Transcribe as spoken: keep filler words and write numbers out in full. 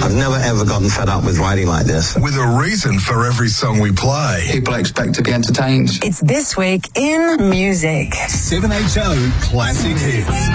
I've never ever gotten fed up with writing like this. With a reason for every song we play. People expect to be entertained. It's This Week in Music. seven H O Classic Hits.